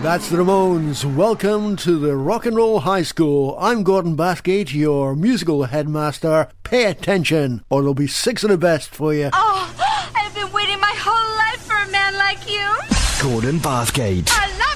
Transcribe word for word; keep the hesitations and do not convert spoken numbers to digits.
That's the Ramones. Welcome to the Rock and Roll High School. I'm Gordon Bathgate, your musical headmaster. Pay attention, or there'll be six of the best for you. Oh, I've been waiting my whole life for a man like you. Gordon Bathgate. I love